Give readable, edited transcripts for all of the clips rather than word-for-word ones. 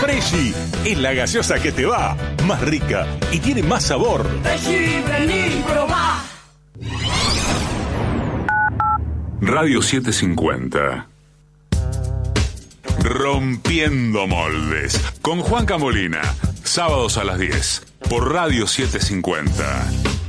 Freshy es la gaseosa que te va, más rica y tiene más sabor. Freshy, vení, probá. Radio 750. Rompiendo moldes. Con Juanca Molina. Sábados a las 10. Por Radio 750.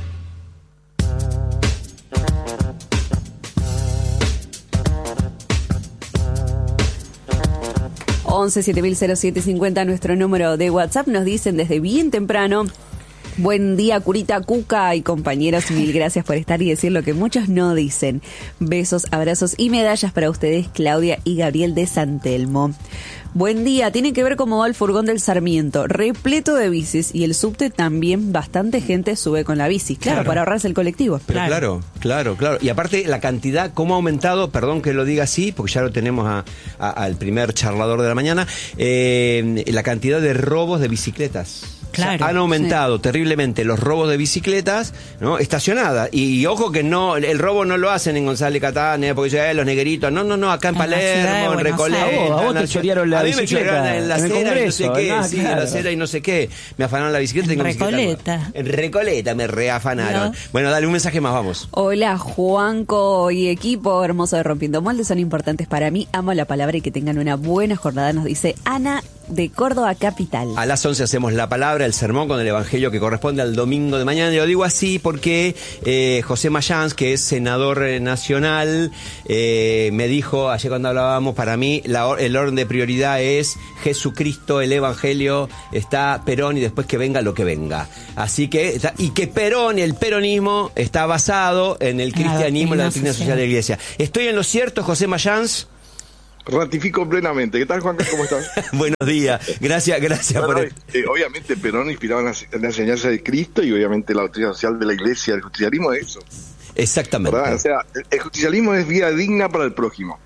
11-700750, nuestro número de WhatsApp. Nos dicen desde bien temprano: buen día, Curita, Cuca y compañeros, mil gracias por estar y decir lo que muchos no dicen. Besos, abrazos y medallas para ustedes, Claudia y Gabriel de San Telmo. Buen día, tiene que ver cómo va el furgón del Sarmiento, repleto de bicis, y el subte también, bastante gente sube con la bici, claro. Para ahorrarse el colectivo. Pero claro. Y aparte la cantidad, cómo ha aumentado, perdón que lo diga así, porque ya lo tenemos al primer charlador de la mañana, la cantidad de robos de bicicletas. Claro, o sea, han aumentado terriblemente los robos de bicicletas, ¿no? Estacionadas. Y ojo que no, el robo no lo hacen en González Catán, porque los negueritos. No, acá en Palermo, en Recoleta. A vos te chorearon la bicicleta. En la acera y no sé qué. Sí, en la acera y no sé qué. Me afanaron la bicicleta. En Recoleta. En Recoleta me reafanaron. No. Bueno, dale un mensaje más, vamos. Hola, Juanco y equipo hermoso de Rompiendo Moldes, son importantes para mí. Amo la palabra y que tengan una buena jornada, nos dice Ana de Córdoba Capital. A las 11 hacemos la palabra, el sermón con el evangelio que corresponde al domingo de mañana. Y lo digo así porque José Mayans, que es senador nacional, me dijo ayer cuando hablábamos, para mí el orden de prioridad es Jesucristo, el evangelio, está Perón y después que venga lo que venga. Así que, y que Perón, el peronismo, está basado en el cristianismo y la doctrina social de la Iglesia. ¿Estoy en lo cierto, José Mayans? Ratifico plenamente. ¿Qué tal, Juanca? ¿Cómo estás? Buenos días. Gracias por... obviamente Perón inspiraba en la enseñanza de Cristo y obviamente la doctrina social de la Iglesia. El justicialismo es eso. Exactamente. ¿Verdad? O sea, el justicialismo es vida digna para el prójimo.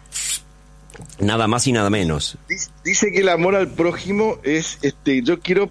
Nada más y nada menos. Dice que el amor al prójimo es, yo quiero